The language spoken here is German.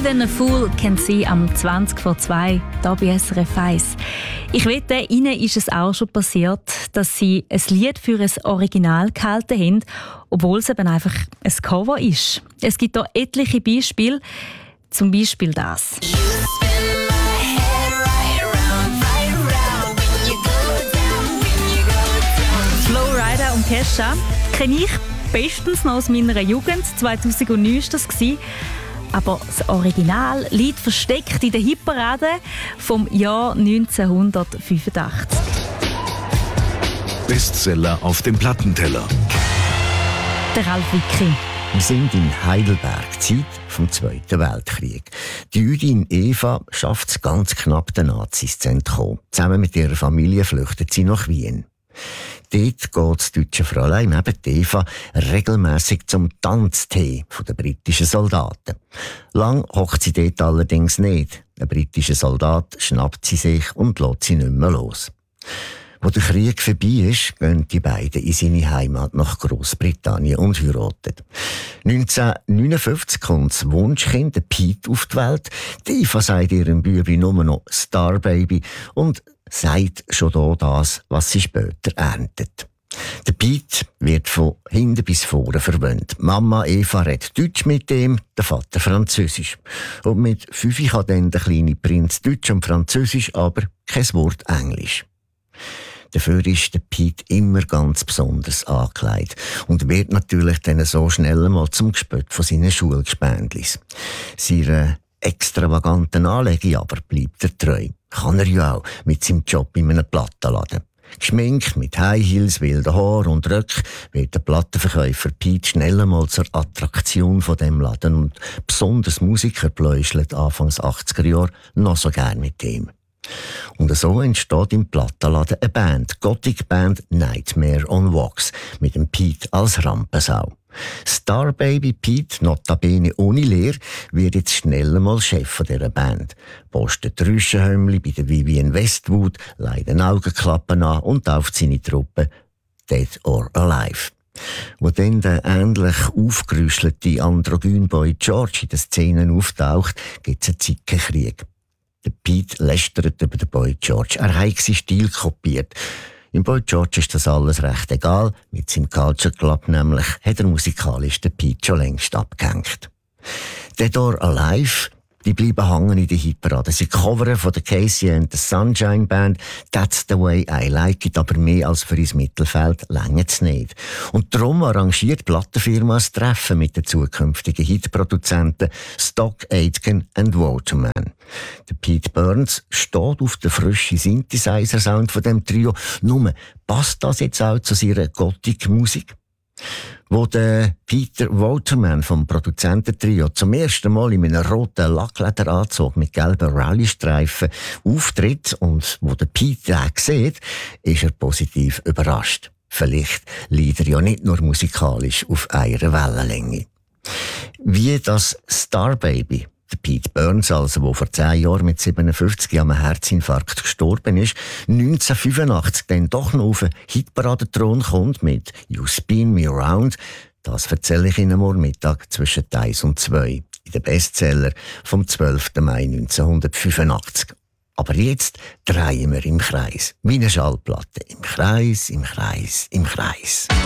Even a Fool Can See am 20 vor 2 hier bei SRF 1. Ich wette, Ihnen ist es auch schon passiert, dass Sie ein Lied für ein Original gehalten haben, obwohl es eben einfach ein Cover ist. Es gibt hier etliche Beispiele, zum Beispiel das. Flowrider und Kesha kenne ich bestens noch aus meiner Jugend. 2009 war das. Aber das Original-Lied versteckt in der Hitparade vom Jahr 1985. Bestseller auf dem Plattenteller. Der Ralf Wicki. Wir sind in Heidelberg, Zeit vom Zweiten Weltkrieg. Die Jüdin Eva schafft es ganz knapp, den Nazis zu entkommen. Zusammen mit ihrer Familie flüchtet sie nach Wien. Dort geht das deutsche Fräulein neben Eva regelmässig zum Tanztee der britischen Soldaten. Lang hockt sie dort allerdings nicht. Ein britischer Soldat schnappt sie sich und lässt sie nicht mehr los. Wo der Krieg vorbei ist, gehen die beiden in seine Heimat nach Großbritannien und heiraten. 1959 kommt das Wunschkind, der Pete, auf die Welt. Die Eva sagt ihrem Bübi nur noch Star Baby und sagt schon hier das, was sie später erntet. Der Pete wird von hinten bis vorne verwöhnt. Mama Eva redet Deutsch mit ihm, der Vater Französisch. Und mit 5 kann dann der kleine Prinz Deutsch und Französisch, aber kein Wort Englisch. Dafür ist der Pete immer ganz besonders angekleidet und wird natürlich dann so schnell mal zum Gespött von seinen Schulgespendlis. Seiner extravaganten Anlegung aber bleibt er treu. Kann er ja auch mit seinem Job in einem Plattenladen. Geschminkt mit High Heels, wilden Haaren und Röcken wird der Plattenverkäufer Pete schnell mal zur Attraktion von dem Laden und besonders Musiker pläuscheln Anfangs 80er Jahre noch so gern mit ihm. Und so entsteht im Plattenladen eine Band, Gothic-Band Nightmare on Wax, mit dem Pete als Rampensau. Star Baby Pete, notabene ohne Lehre, wird jetzt schnell mal Chef von dieser Band. Postet Rüschenhömmli bei der Vivienne Westwood, leiht Augenklappen an und tauft seine Truppe Dead or Alive. Wo dann der ähnlich aufgerüschelte Androgynboy George in den Szenen auftaucht, gibt es einen Zickenkrieg. Der Pete lästert über den Boy George. Er hat seinen Stil kopiert. Im Boy George ist das alles recht egal. Mit seinem Culture Club nämlich hat er musikalisch den Pete schon längst abgehängt. Dead or Alive, die bleiben hängen in der Hitparade. Sie covern von der Casey and the Sunshine Band «That's the way I like it», aber mehr als für ins Mittelfeld längt's nicht. Und darum arrangiert die Plattenfirma ein Treffen mit den zukünftigen Hitproduzenten Stock Aitken and Waterman. Der Pete Burns steht auf den frischen Synthesizer-Sound von dem Trio. Nur, passt das jetzt auch zu seiner Gothic-Musik? Wo der Peter Waterman vom Produzententrio zum ersten Mal in einem roten Lacklederanzug mit gelben Rallye-Streifen auftritt und wo der Peter auch sieht, ist er positiv überrascht. Vielleicht liegt er ja nicht nur musikalisch auf einer Wellenlänge. Wie das Star Baby, der Pete Burns, also, der vor 10 Jahren mit 57 an einem Herzinfarkt gestorben ist, 1985 dann doch noch auf einen Hitparadenthron kommt mit «You Spin Me Around», das erzähle ich Ihnen morgen Mittag zwischen 1 und 2 in den Bestseller vom 12. Mai 1985. Aber jetzt drehen wir im Kreis, wie eine Schallplatte. Im Kreis, im Kreis, im Kreis.